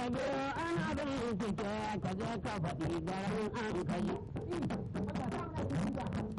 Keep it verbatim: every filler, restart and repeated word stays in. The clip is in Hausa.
biyo ana bincike ka je ka faɗi garin an kai.